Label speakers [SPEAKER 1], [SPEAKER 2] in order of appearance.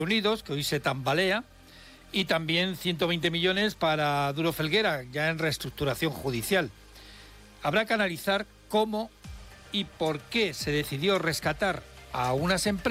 [SPEAKER 1] Unidos, que hoy se tambalea, y también 120 millones para Duro Felguera, ya en reestructuración judicial. Habrá que analizar cómo y por qué se decidió rescatar a unas empresas